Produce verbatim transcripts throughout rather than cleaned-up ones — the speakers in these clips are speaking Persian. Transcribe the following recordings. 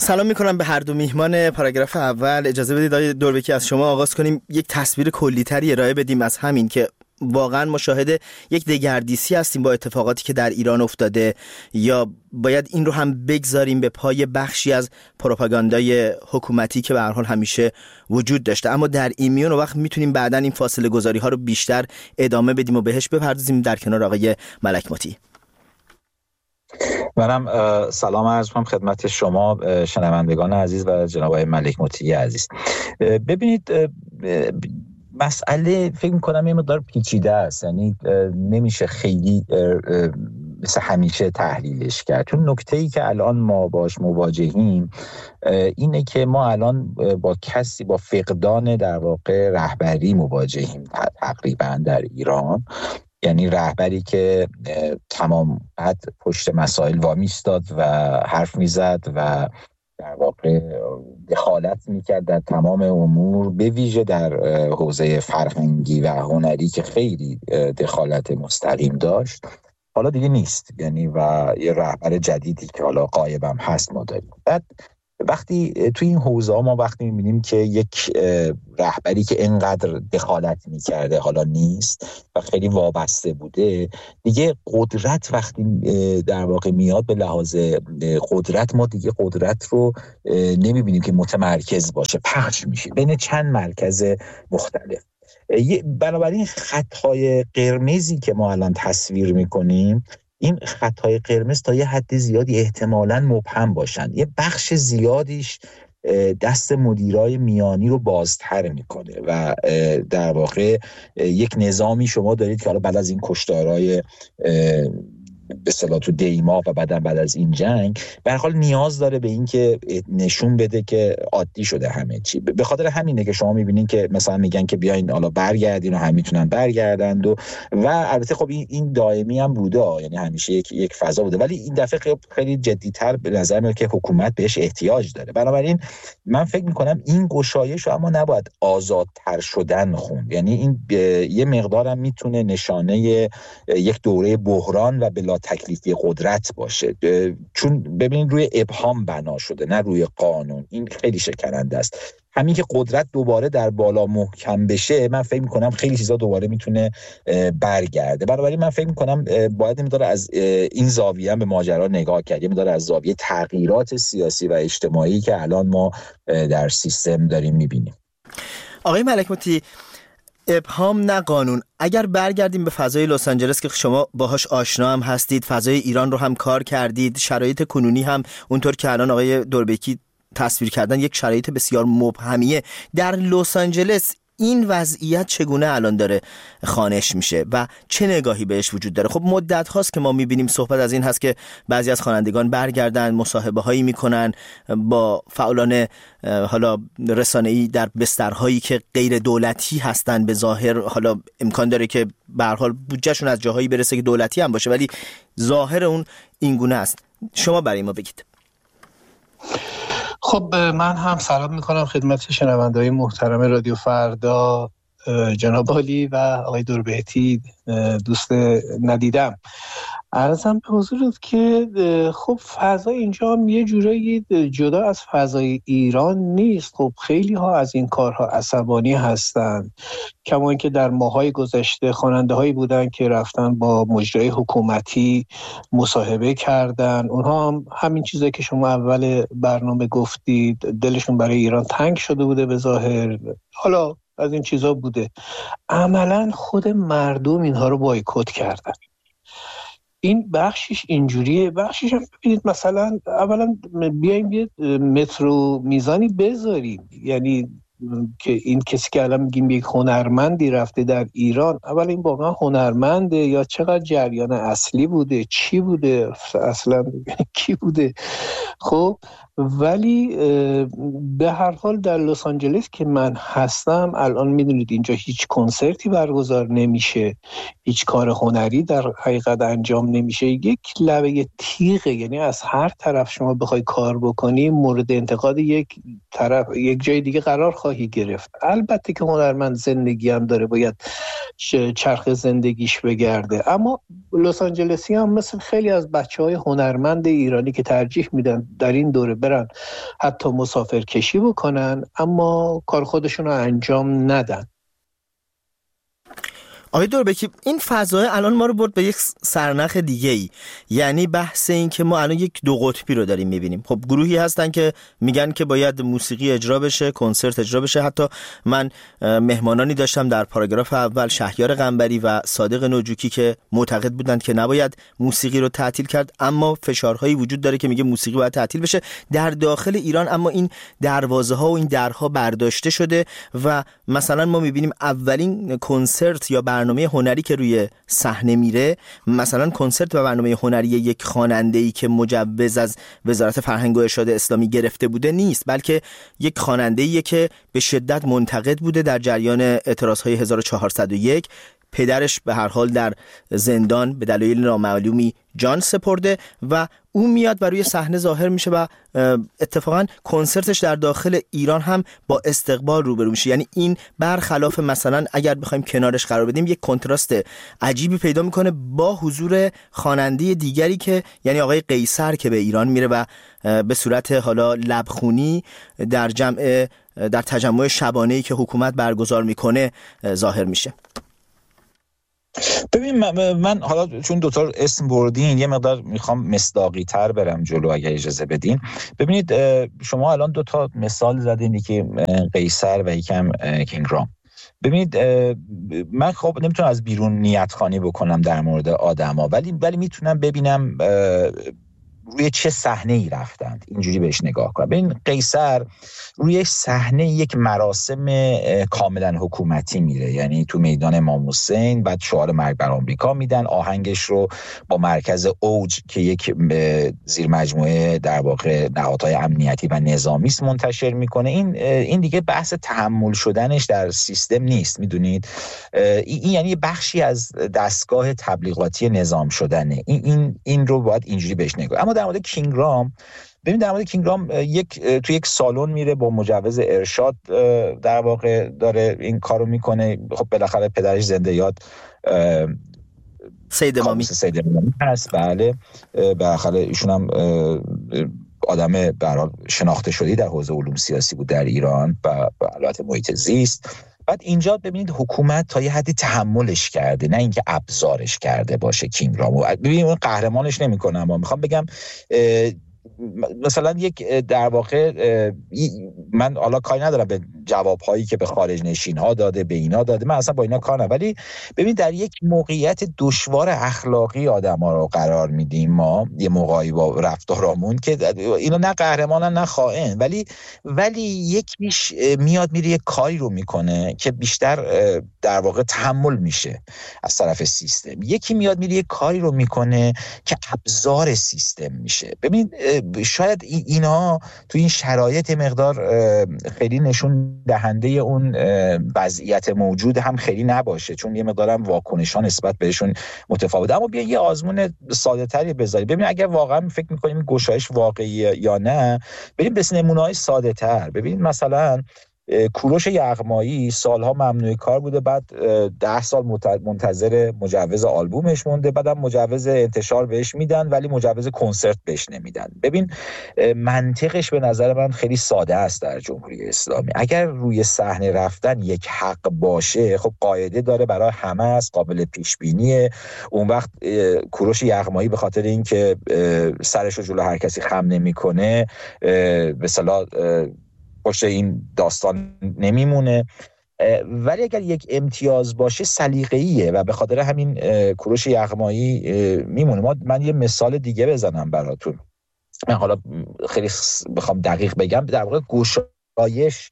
سلام میکنم به هر دو میهمان پاراگراف اول. اجازه بدید آقای دوربکی از شما آغاز کنیم، یک تصویر کلی‌تری ارائه بدیم از همین که واقعا مشاهده یک دگردیسی هستیم با اتفاقاتی که در ایران افتاده، یا باید این رو هم بگذاریم به پای بخشی از پروپاگاندای حکومتی که به هر حال همیشه وجود داشته. اما در این میون وقت میتونیم بعداً این فاصله گذاری ها رو بیشتر ادامه بدیم و بهش بپردازیم در کنار آقای ملک مطیعی. منم سلام عرض می‌کنم خدمت شما شنوندگان عزیز و جناب آقای ملک مطیعی عزیز. ببینید مسئله فکر می‌کنم یه مقدار پیچیده است، یعنی نمیشه خیلی مثل همیشه تحلیلش کرد، چون نکته‌ای که الان ما باش مواجهیم اینه که ما الان با کسی با فقدان در واقع رهبری مواجهیم تقریبا در ایران، یعنی رهبری که تمام حد پشت مسائل وامیستاد و حرف میزد و در واقع دخالت میکرد در تمام امور، به ویژه در حوزه فرهنگی و هنری که خیلی دخالت مستقیم داشت. حالا دیگه نیست، یعنی و یه رهبر جدیدی که حالا غایبم هست ما داریم. بعد وقتی تو این حوزه ها ما وقتی میبینیم که یک رهبری که اینقدر دخالت میکرده حالا نیست و خیلی وابسته بوده دیگه، قدرت وقتی در واقع میاد به لحاظ قدرت، ما دیگه قدرت رو نمیبینیم که متمرکز باشه، پخش میشه بین چند مرکز مختلف. بنابراین خطهای قرمزی که ما الان تصویر میکنیم، این خطهای قرمز تا یه حد زیادی احتمالاً مبهم باشن، یه بخش زیادیش دست مدیرای میانی رو بازتر میکنه و در واقع یک نظامی شما دارید که حالا بعد از این کشتارهای به اصطلاح تو دیما و بعدن بعد از این جنگ به هر حال نیاز داره به این که نشون بده که عادی شده همه چی. به خاطر همینه که شما میبینین که مثلا میگن که بیاین حالا برگردین و هم میتونن برگردند و و البته خب این این دائمی هم بوده، یعنی همیشه یک یک فضا بوده، ولی این دفعه خیلی جدی‌تر به نظر میاد که حکومت بهش احتیاج داره. بنابراین من فکر میکنم این گشایش رو اما نباید آزادتر شدن خوند، یعنی این یه مقدارم میتونه نشانه یک دوره بحران و بلا تکلیفی قدرت باشه، چون ببینید روی ابهام بنا شده نه روی قانون. این خیلی شکننده است. همین که قدرت دوباره در بالا محکم بشه، من فکر میکنم خیلی چیزا دوباره میتونه برگرده. بنابراین من فکر میکنم باید میداره از این زاویه به ماجرا نگاه کرد، میداره از زاویه تغییرات سیاسی و اجتماعی که الان ما در سیستم داریم میبینیم. آقای ملک مطیعی، ابهام نه قانون. اگر برگردیم به فضای لس آنجلس که شما باهاش آشنا هم هستید، فضای ایران رو هم کار کردید، شرایط کنونی هم اونطور که الان آقای دوربکی تصویر کردن یک شرایط بسیار مبهمیه. در لس آنجلس این وضعیت چگونه الان داره خوانش میشه و چه نگاهی بهش وجود داره؟ خب مدت هاست که ما میبینیم صحبت از این هست که بعضی از خوانندگان برگردن، مصاحبه هایی میکنن با فعالان حالا رسانه‌ای در بسترهایی که غیر دولتی هستن. به ظاهر حالا امکان داره که به هر حال بودجهشون از جاهایی برسه که دولتی هم باشه، ولی ظاهر اون اینگونه است. شما برای ما بگید. خب من هم سلام میکنم خدمت شنونده‌های محترم رادیو فردا، جناب عالی و آقای دوربکی دوست ندیدم. عرضم به حضورت که خب فضا اینجا هم یه جورایی جدا از فضای ایران نیست. خب خیلی ها از این کارها عصبانی هستن، کما اینکه در ماهای گذشته خواننده هایی بودن که رفتن با مجریای حکومتی مصاحبه کردن. اونها هم همین چیزایی که شما اول برنامه گفتید، دلشون برای ایران تنگ شده بوده به ظاهر، حالا از این چیزا بوده. عملا خود مردم اینها رو بایکوت کردن. این بخشش اینجوریه، بخشش هم ببینید مثلا اولا بیایم یه مترو میزانی بذاریم، یعنی که این کسی که الان میگیم یک هنرمندی رفته در ایران، اولا این واقعا هنرمنده یا چقدر جریان اصلی بوده، چی بوده اصلا، کی بوده؟ خب ولی به هر حال در لس آنجلس که من هستم الان میدونید اینجا هیچ کنسرتی برگزار نمیشه، هیچ کار هنری در حقیقت انجام نمیشه، یک لبه تیغه، یعنی از هر طرف شما بخوای کار بکنی مورد انتقاد یک طرف یک جای دیگه قرار خواهی گرفت. البته که هنرمند زندگی هم داره، باید چرخ زندگیش بگرده، اما لس آنجلسی هم مثل خیلی از بچهای هنرمند ایرانی که ترجیح میدن در این دوره برن حتی مسافر کشی بکنن اما کار خودشون رو انجام ندن. آقای دوربکی، این فضای الان ما رو برد به یک سرنخ دیگه ای، یعنی بحث این که ما الان یک دو قطبی رو داریم میبینیم. خب گروهی هستن که میگن که باید موسیقی اجرا بشه، کنسرت اجرا بشه. حتی من مهمانانی داشتم در پاراگراف اول، شهریار قنبری و صادق نوجوکی، که معتقد بودند که نباید موسیقی رو تعطیل کرد، اما فشارهایی وجود داره که میگه موسیقی باید تعطیل بشه در داخل ایران. اما این دروازه ها و این درها برداشته شده و مثلا ما میبینیم اولین کنسرت یا برنامه هنری که روی صحنه میره، مثلا کنسرت و برنامه هنری یک خواننده‌ای که مجوز از وزارت فرهنگ و ارشاد اسلامی گرفته بوده نیست، بلکه یک خواننده‌ای که به شدت منتقد بوده در جریان اعتراض‌های هزار و چهارصد و یک. پدرش به هر حال در زندان به دلایل نامعلومی جان سپرده و او میاد و روی صحنه ظاهر میشه و اتفاقا کنسرتش در داخل ایران هم با استقبال روبرو میشه. یعنی این برخلاف مثلا اگر بخوایم کنارش قرار بدیم، یک کنتراست عجیبی پیدا میکنه با حضور خواننده دیگری که یعنی آقای قیصر که به ایران میره و به صورت حالا لبخونی در جمع در تجمع شبانه‌ای که حکومت برگزار میکنه ظاهر میشه. ببین من, من حالا چون دوتا اسم بردین یه مقدار میخوام مصداقی تر برم جلو اگه اجازه بدین. ببینید شما الان دوتا مثال زدین که قیصر و یکم کینگرام. ببینید من خب نمیتونم از بیرون نیت خوانی بکنم در مورد آدما، ولی ولی میتونم ببینم روی چه صحنه ای رفتند، اینجوری بهش نگاه کنم. ببین قیصر روی صحنه یک مراسم کاملا حکومتی میره، یعنی تو میدان امام حسین، بعد شعار مرگ بر آمریکا میدن، آهنگش رو با مرکز اوج که یک زیر مجموعه در واقع نهادهای امنیتی و نظامی است منتشر میکنه. این این دیگه بحث تحمل شدنش در سیستم نیست، میدونید این یعنی بخشی از دستگاه تبلیغاتی نظام شدنه. این این این رو باید اینجوری بهش نگاه. اما در مورد کینگرام، ببین در مورد کینگرام یک تو یک سالن میره با مجوز ارشاد در واقع داره این کارو میکنه. خب بالاخره پدرش زنده یاد سید امامی سید امامی هست، بله بالاخره ایشون هم آدم به هر حال شناخته شدی در حوزه علوم سیاسی بود در ایران و البته محیط زیست. بعد اینجا ببینید حکومت تا یه حدی تحملش کرده، نه اینکه ابزارش کرده باشه کینگرامو. ببینید اون قهرمانش نمیکنه، اما میخوام بگم مثلا یک در واقع من حالا کاری ندارم به جوابهایی که به خارج نشین ها داده به اینا داده، من اصلا با اینا کار ندارم، ولی ببین در یک موقعیت دشوار اخلاقی آدما رو قرار میدیم ما، یه موقعی با رفتارامون که اینا نه قهرمانن نه خائن، ولی ولی یکیش میاد میره یک کاری رو میکنه که بیشتر در واقع تحمل میشه از طرف سیستم، یکی میاد میره یک کاری رو میکنه که ابزار سیستم میشه. ببین شاید اینا تو این شرایط مقدار خیلی نشون دهنده اون وضعیت موجود هم خیلی نباشه، چون یه مقدار هم واکنش‌ها نسبت بهشون متفاوته. اما بیا یه آزمون ساده‌تری بذاری ببین اگر واقعا فکر می‌کنیم گشایش واقعیه یا نه. بریم به نمونه‌های ساده‌تر. ببین مثلا کوروش یغمایی سالها ممنوع کار بوده، بعد ده سال منتظر مجوز آلبومش مونده، بعدم مجوز انتشار بهش میدن ولی مجوز کنسرت بهش نمیدن. ببین منطقش به نظر من خیلی ساده است در جمهوری اسلامی. اگر روی صحنه رفتن یک حق باشه، خب قاعده داره برای همه است، قابل پیش بینیه. اون وقت کوروش یغمایی به خاطر اینکه سرشو جلو هر کسی خم نمیکنه به اصطلاح پشت این داستان نمیمونه. ولی اگر یک امتیاز باشه سلیقه‌ایه و به خاطر همین کوروش یغمایی میمونه. ما من یه مثال دیگه بزنم براتون، من حالا خیلی بخوام دقیق بگم، در واقع گشایش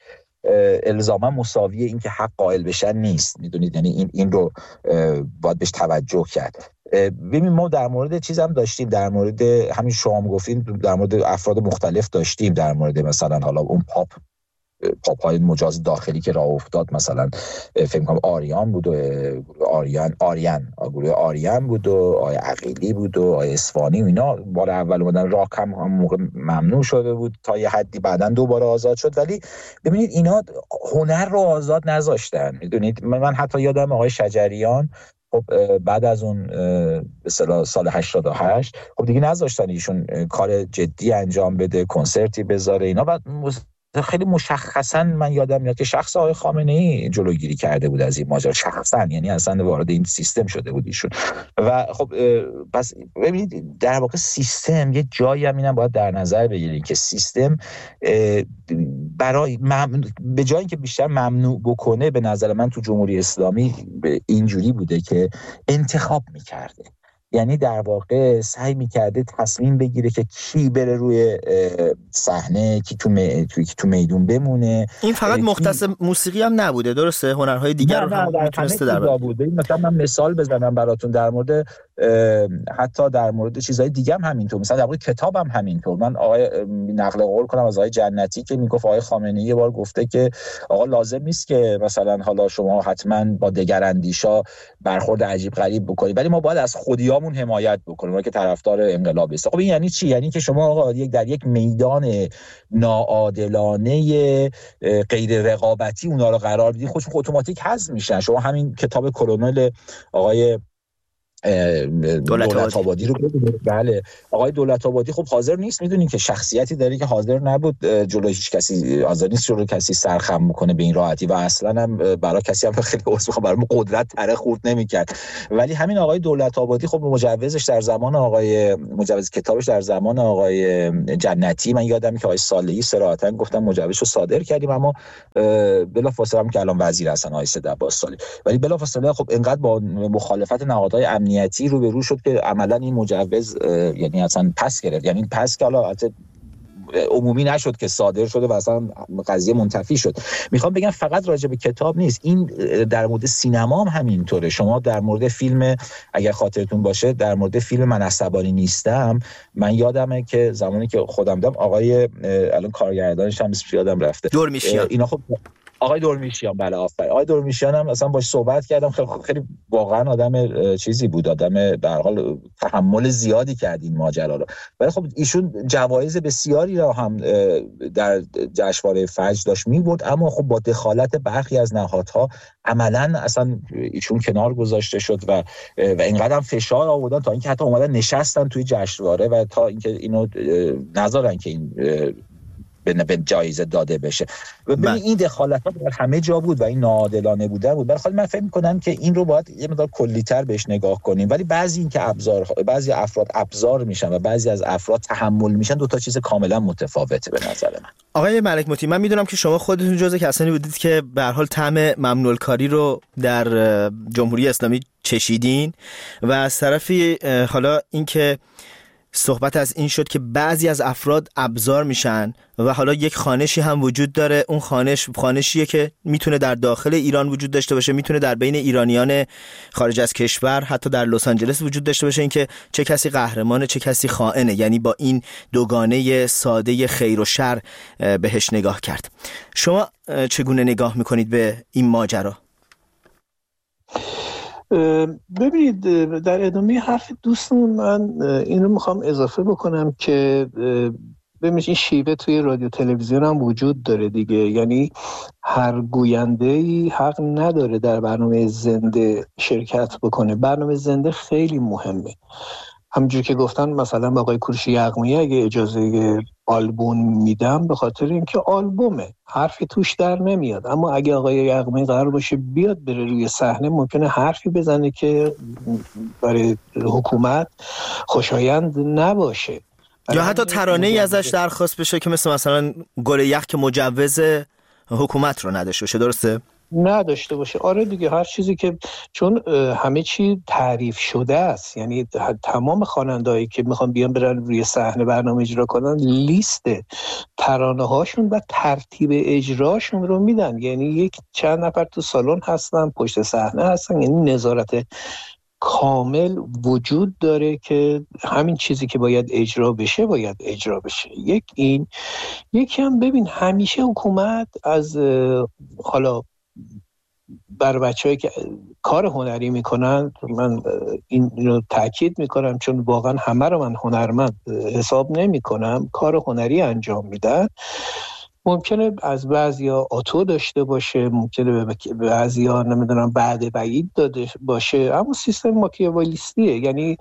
الزاما مساویه این که حق قائل بشن نیست، میدونید، یعنی این این رو باید بهش توجه کرد. ببین ما در مورد چیز هم داشتیم، در مورد همین شما هم گفتین، در مورد افراد مختلف داشتیم، در مورد مثلا حالا اون پاپ پاپ های مجاز داخلی که راه افتاد، مثلا فکر کنم آریان بود و آریان آریان گروه آریان بود و آیه عقیلی بود و آیه اصفهانی و اینا بار اول اومدن، راک هم هم موقع ممنوع شده بود تا یه حدی، بعدن دوباره آزاد شد. ولی ببینید اینا هنر رو آزاد نذاشتن، میدونید. من حتی یادم آقای شجریان خب بعد از اون به اصطلاح سال هشتاد و هشت خب دیگه نذاشتن ایشون کار جدی انجام بده، کنسرتی بذاره اینا. بعد خیلی مشخصا من یادم میاد که شخص آقای خامنه‌ای جلوگیری کرده بود از این ماجرا، شخصا، یعنی اصلا وارد این سیستم شده بود ایشون. و خب پس ببینید در واقع سیستم یه جایی هم اینم باید در نظر بگیرید که سیستم برای ممنوع، به جایی که بیشتر ممنوع بکنه، به نظر من تو جمهوری اسلامی اینجوری بوده که انتخاب میکرده، یعنی در واقع سعی میکرده تصمیم بگیره که کی بره روی صحنه، کی تو می... کی تو میدون بمونه. این فقط مختص کی... موسیقی هم نبوده، درسته؟ هنرهای دیگر رو هم میتونسته در بر بوده. مثلا من مثال بزنم براتون در مورد حتی در مورد چیزهای دیگه هم همینطور، مثلا در مورد کتاب هم همینطور. من آقای نقل قول کنم از آقای جنتی که میگفت آقای خامنه‌ای یه بار گفته که آقا لازم نیست که مثلا حالا شما حتما با دگراندیشا برخورد عجیب غریب بکنید، ولی ما باید از خودیامون حمایت بکنیم، ما که طرفدار انقلاب است. خب این یعنی چی؟ یعنی که شما آقا یک در یک میدان ناعادلانه غیر رقابتی اونا رو قرار بدید، خودشون اتوماتیک حذف میشن. شما همین کتاب کلونل آقای دولت آبادی رو ببینید. بله، آقای دولت آبادی خب حاضر نیست، میدونین که شخصیتی داره که حاضر نبود جلوی هیچ کسی، حاضر نیست جلوی کسی سرخم بکنه به این راحتی، و اصلا هم برای کسی هم خیلی عذر برای قدرت تره خورد نمیکرد. ولی همین آقای دولت آبادی خب مجوزش در زمان آقای مجوز کتابش در زمان آقای جنتی، من یادم که آقای صالحی صراحتا گفتم مجوزش رو صادر کردیم، اما بلافاصله هم که الان وزیر هستن آقای سید عباس صالحی، ولی بلافاصله خب اینقدر با مخالفت نهادهای امنیتی رو به رو شد که عملا این مجوز یعنی اصلا پس گرفت. یعنی پس که حالا عمومی نشد که صادر شده و اصلا قضیه منتفی شد. میخوام بگم فقط راجع به کتاب نیست، این در مورد سینما هم همینطوره. شما در مورد فیلم، اگر خاطرتون باشه، در مورد فیلم من عصبانی نیستم، من یادمه که زمانی که خودم دیدم آقای الان کارگردانش هم اسمش یادم رفته، دورمیشیان، اینا خب آقای دورمیشیان، بله آفرین، آقای دورمیشیان هم اصلا باش صحبت کردم، خیلی خیلی واقعا آدم چیزی بود، آدم در حال تحمل زیادی کرد این ماجرا رو. ولی خب ایشون جوایز بسیاری را هم در جشنواره فجر داشت می‌برد، اما خب با دخالت برخی از نهادها عملاً اصلا ایشون کنار گذاشته شد و و اینقدر فشار آوردن تا اینکه حتی اومدن نشستن توی جشنواره و تا اینکه اینو نذارن که این به جایزه داده بشه. و ببین این دخالت‌ها در همه جا بود و این ناعادلانه بوده بود. برای خود من فکر می‌کنم که این رو باید یه مقدار کلی‌تر بهش نگاه کنیم. ولی بعضی این که ابزار بعضی افراد ابزار میشن و بعضی از افراد تحمل میشن، دو تا چیز کاملا متفاوته به نظر من. آقای ملک مطیع، من میدونم که شما خودتون جزو کسانی بودید که به هر حال طعم ممنوع‌کاری رو در جمهوری اسلامی چشیدین و از طرفی حالا اینکه صحبت از این شد که بعضی از افراد ابزار میشن و حالا یک خانشی هم وجود داره. اون خانش خانشیه که میتونه در داخل ایران وجود داشته باشه، میتونه در بین ایرانیان خارج از کشور، حتی در لس آنجلس وجود داشته باشه، اینکه چه کسی قهرمانه چه کسی خائنه. یعنی با این دوگانه ساده خیر و شر بهش نگاه کرد. شما چگونه نگاه میکنید به این ماجرا؟ ببینید، در ادامه حرف دوستمون من این رو میخوام اضافه بکنم که ببینید این شیوه توی رادیو تلویزیون هم وجود داره دیگه. یعنی هر گوینده‌ای حق نداره در برنامه زنده شرکت بکنه. برنامه زنده خیلی مهمه. همونجور که گفتن مثلا با آقای کوروش یغمایی اگه اجازه آلبوم میدم به خاطر اینکه آلبومه، حرفی توش در نمیاد. اما اگه آقای یغمایی قرار باشه بیاد بره روی صحنه، ممکنه حرفی بزنه که برای حکومت خوشایند نباشه، یا حتی ترانه‌ای ازش درخواست بشه که مثل مثلا گل یخ که مجوز حکومت رو نداشته باشه. درسته؟ نداشته باشه. آره دیگه، هر چیزی که چون همه چی تعریف شده است. یعنی تمام خواننده‌هایی که میخوان بیان برن روی صحنه برنامه اجرا کنن، لیست ترانه هاشون و ترتیب اجراشون رو میدن. یعنی یک چند نفر تو سالن هستن، پشت صحنه هستن، یعنی نظارت کامل وجود داره که همین چیزی که باید اجرا بشه باید اجرا بشه. یک این یکی هم ببین، همیشه حکومت از حالا بر بچه‌هایی که کار هنری میکنن، من این رو تاکید میکنم چون واقعا همه رو من هنرمند حساب نمیکنم، کار هنری انجام میدن، ممکنه از بعضیا آتو داشته باشه، ممکنه به بعضیا نمیدونم بعد بعید داده باشه، اما سیستم ماکیاولیستیه، یعنی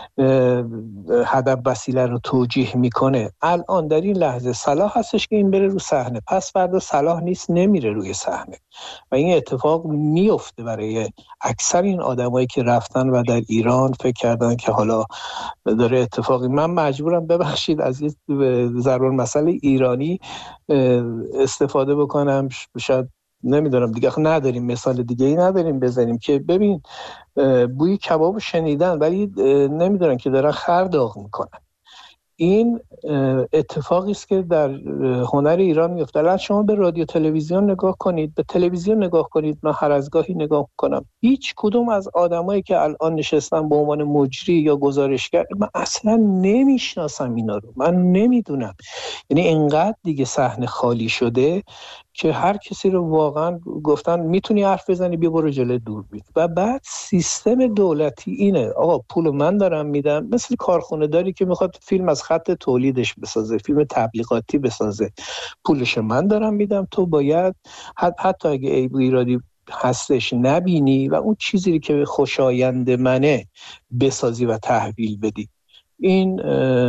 هدف وسیله رو توجیه میکنه. الان در این لحظه صلاح هستش که این بره رو صحنه، پس فردا صلاح نیست نمیره روی صحنه و این اتفاق میفته برای اکثر این آدمایی که رفتن و در ایران فکر کردن که حالا داره اتفاقی. من مجبورم ببخشید از یه ضرب المثل ایرانی استفاده بکنم، شاید نمیدونم دیگه نداریم مثال دیگه ای نداریم بزنیم، که ببین بوی کباب شنیدن ولی نمیدونن که دارن خر داغ میکنن. این اتفاقی است که در هنر ایران میفته. الان شما به رادیو تلویزیون نگاه کنید، به تلویزیون نگاه کنید، من هر از گاهی نگاه کنم، هیچ کدوم از آدمایی که الان نشستن به عنوان مجری یا گزارشگر من اصلا نمیشناسم اینا رو، من نمیدونم. یعنی اینقدر دیگه صحنه خالی شده که هر کسی رو واقعا گفتن میتونی حرف بزنی بیا برو جلوی دوربین. و بعد سیستم دولتی اینه آقا پول من دارم میدم، مثل کارخونه داری که میخواد فیلم از خط تولیدش بسازه، فیلم تبلیغاتی بسازه، پولش من دارم میدم، تو باید حتی اگه عیب و ایرادی هستش نبینی و اون چیزی که خوشایند منه بسازی و تحویل بدی. این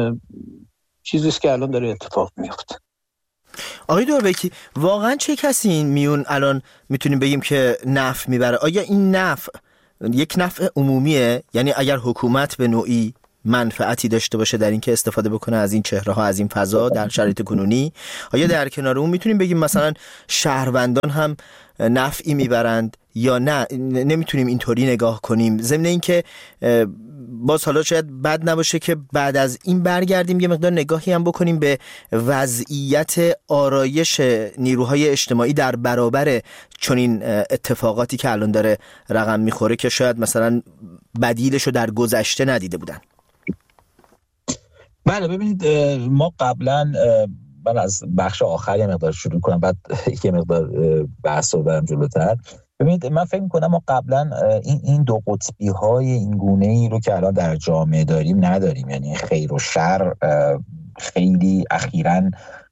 چیزیست که الان داره اتفاق میفته. آقای دوربکی، واقعا چه کسی این میون الان میتونیم بگیم که نفع میبره؟ آیا این نفع یک نفع عمومیه؟ یعنی اگر حکومت به نوعی منفعتی داشته باشه در این که استفاده بکنه از این چهره ها، از این فضا در شرایط کنونی، آیا در کنار اون میتونیم بگیم مثلا شهروندان هم نفعی میبرند یا نه؟ نمیتونیم اینطوری نگاه کنیم. ضمن این که باز حالا شاید بد نباشه که بعد از این برگردیم یه مقدار نگاهی هم بکنیم به وضعیت آرایش نیروهای اجتماعی در برابر چنین اتفاقاتی که الان داره رقم میخوره که شاید مثلا بدیلشو در گذشته ندیده بودن. بله ببینید، ما قبلا، من از بخش آخر یه مقدار شروع کنم بعد یه مقدار بحث رو برم جلوتر. ببینید من فکر می‌کنم ما قبلا این این دو قطبی های این گونه ای رو که الان در جامعه داریم نداریم، یعنی خیر و شر خیلی اخیراً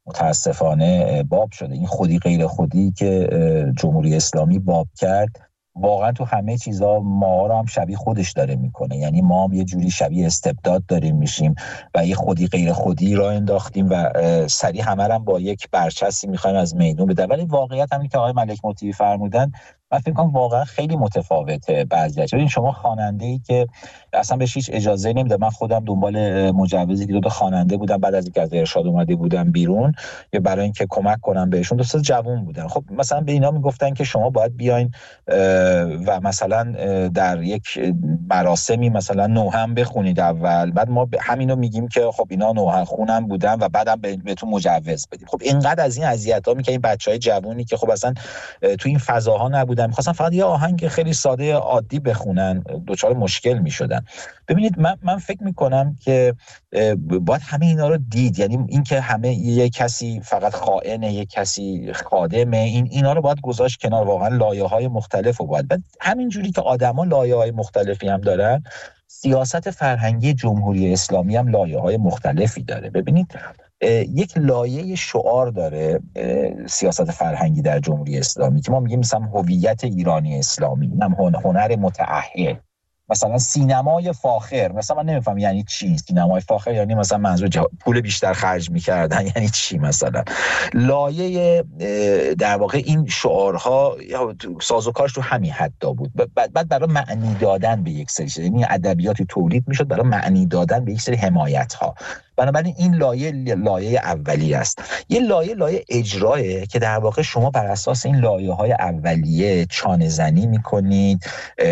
متاسفانه باب شده. این خودی غیر خودی که جمهوری اسلامی باب کرد واقعا تو همه چیزا ما رو هم شبیه خودش داره میکنه. یعنی ما هم یه جوری شبیه استبداد داریم میشیم و یه خودی غیر خودی را انداختیم و سریع همه رو با یک برچسبی میخوایم از میدون بده. ولی واقعیت همین که آقای ملک موطیی فرمودن من فکر کنم واقعا خیلی متفاوته. بعضی‌اش ببین شما خواننده‌ای که اصلا بهش هیچ اجازه نمیده، من خودم دنبال مجوزی که دو تا خواننده بودم بعد از اینکه از ارشاد اومده بودم بیرون یا برای اینکه کمک کنم بهشون، دو تا جوون بودن. خب مثلا به اینا میگفتن که شما باید بیاین و مثلا در یک مراسمی مثلا نوحه بخونید اول، بعد ما همینو میگیم که خب اینا نوحه خونم بودن و بعدم بهتون مجوز بدیم. خب اینقدر از این اذیت‌ها میکنه این بچهای جوونی که خب اصلا تو این فضاها نبودن، می‌خواستن فقط یه آهنگ خیلی ساده عادی بخونن، دچار مشکل می‌شدن. ببینید من من فکر می‌کنم که باید همه اینا رو دید، یعنی این که همه یه کسی فقط خائنه، یه کسی خادمه، این اینا رو باید گذاشت کنار. واقعا لایه‌های مختلف رو باید، بعد همین جوری که آدما لایه‌های مختلفی هم دارن، سیاست فرهنگی جمهوری اسلامی هم لایه‌های مختلفی داره. ببینید یک لایه شعار داره سیاست فرهنگی در جمهوری اسلامی که ما میگیم مثلا هویت ایرانی اسلامی، هم هنر متأهل، مثلا سینمای فاخر. مثلا من نمیفهم یعنی چی سینمای فاخر، یعنی مثلا منظور پول بیشتر خرج میکردن یعنی چی؟ مثلا لایه در واقع این شعارها سازوکارش تو همین حدا بود. بعد برای معنی دادن به یک سری، یعنی ادبیاتی تولید میشد برای معنی دادن به یک سری حمایت ها. بنابراین این لایه لایه اولیه است. یه لایه لایه اجرایه که در واقع شما بر اساس این لایه‌های اولیه چانه زنی میکنید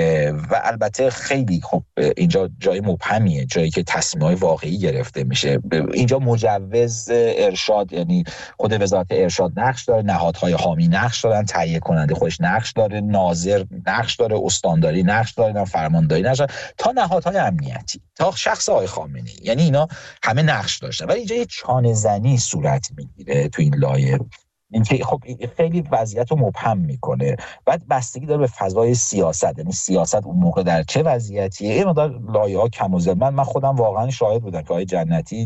و البته خیلی خب اینجا جای مبهمیه، جایی که تصمیم‌های واقعی گرفته میشه. اینجا مجوز ارشاد، یعنی خود وزارت ارشاد نقش داره، نهادهای حامی نقش دارن، تهیه کننده خودش نقش داره، ناظر نقش داره، استانداری نقش داره، فرمانداری نقش داره، تا نهادهای امنیتی، تا شخص آقای خامنه‌ای، یعنی اینا همه نقش داشتن. ولی اینجا یه چانه زنی صورت میگیره تو این لایه، اینکه خب خیلی وضعیت رو مبهم میکنه. بعد بستگی داره به فضای سیاست، یعنی سیاست اون موقع در چه وضعیتیه. این مقدار لایه‌ها کم و زیاد، من من خودم واقعا شاهد بودم که آقای جنتی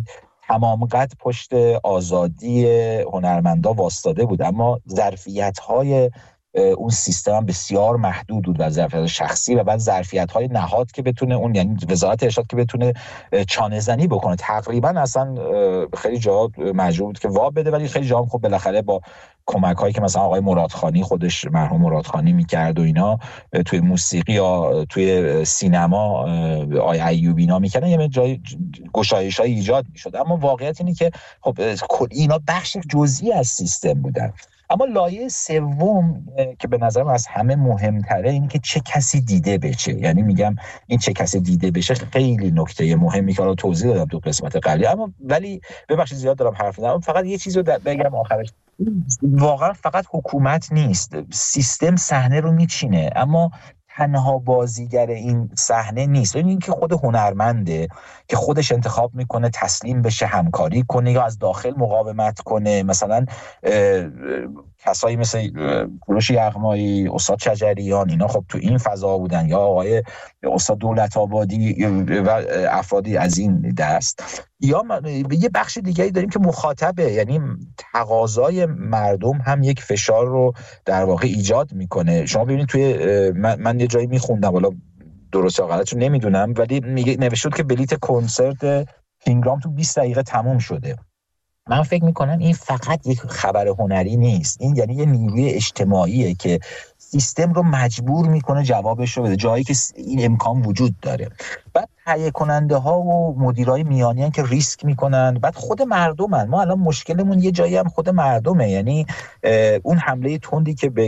تمام قد پشت آزادی هنرمندا واسطاده بود، اما ظرفیت‌های اون سیستم هم بسیار محدود بود و ظرفیت شخصی و بعد ظرفیت‌های نهاد که بتونه اون، یعنی وزارت ارشاد که بتونه چانه زنی بکنه. تقریبا اصلا خیلی جا مجبور بود که واب بده، ولی خیلی جا هم خب بالاخره با کمک‌هایی که مثلا آقای مرادخانی خودش مرحوم مرادخانی می‌کرد و اینا توی موسیقی یا توی سینما آقای ایوبی اینا می‌کردن، یه جای گشایش‌های ایجاد می‌شد. اما واقعیت اینه که خب اینا بخش جزئی از سیستم بودن. اما لایه سوم که به نظرم از همه مهمتره اینه که چه کسی دیده بشه. یعنی میگم این چه کسی دیده بشه خیلی نکته مهمی که الان توضیح دادم تو قسمت قبلی، اما ولی ببخشید زیاد دارم حرف میزنم، فقط یه چیزی رو بگم آخرش. واقعا فقط حکومت نیست، سیستم صحنه رو میچینه، اما تنها بازیگر این صحنه نیست. این که خود هنرمنده که خودش انتخاب میکنه تسلیم بشه، همکاری کنه یا از داخل مقاومت کنه. مثلا کسایی مثل کوروش یغمایی، استاد شجریان، اینا خب تو این فضا بودن، یا آقای استاد دولت‌آبادی و افرادی از این دست. یا یه بخش دیگری داریم که مخاطبه، یعنی تقاضای مردم هم یک فشار رو در واقع ایجاد میکنه. شما ببینید توی من, من یه جایی میخوندم، حالا درست یا غلطشو نمیدونم، ولی میگه نوشته بود که بلیت کنسرت کینگرام تو بیست دقیقه تموم شده. من فکر میکنم این فقط یک خبر هنری نیست، این یعنی یه نیروی اجتماعیه که سیستم رو مجبور میکنه جوابش رو بده جایی که این امکان وجود داره. بعد تهیه کننده ها و مدیرای میانی هن که ریسک میکنن، بعد خود مردمن. ما الان مشکلمون یه جایی هم خود مردمه، یعنی اون حمله تندی که به